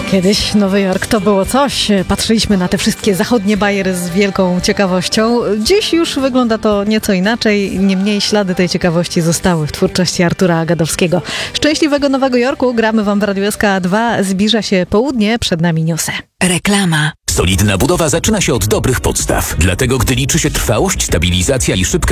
Kiedyś Nowy Jork to było coś. Patrzyliśmy na te wszystkie zachodnie bajery z wielką ciekawością. Dziś już wygląda to nieco inaczej. Niemniej ślady tej ciekawości zostały w twórczości Artura Gadowskiego. Szczęśliwego Nowego Jorku. Gramy wam w Radiu SK2. Zbliża się południe. Przed nami newsy. Reklama. Solidna budowa zaczyna się od dobrych podstaw. Dlatego, gdy liczy się trwałość, stabilizacja i szybka